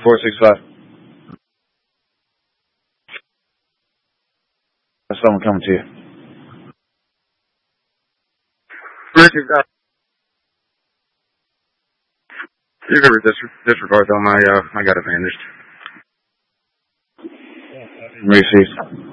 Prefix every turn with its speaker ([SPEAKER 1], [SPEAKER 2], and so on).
[SPEAKER 1] 465. Someone coming to you.
[SPEAKER 2] Richard, you can disregard them. I got advantaged.
[SPEAKER 1] Received.